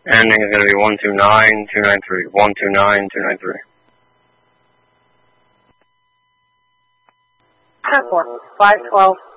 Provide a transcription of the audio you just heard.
Ending is going to be 129293. 129293. 10-4, 512.